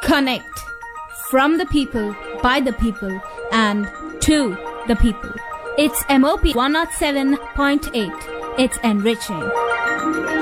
Connect. From the people, by the people, and to the people. It's MOP 107.8. It's enriching.